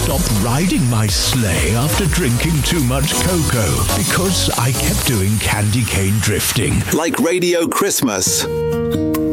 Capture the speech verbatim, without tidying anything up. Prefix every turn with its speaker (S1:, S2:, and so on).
S1: stop riding my sleigh after drinking too much cocoa because I kept doing candy cane drifting.
S2: Like Radio Christmas.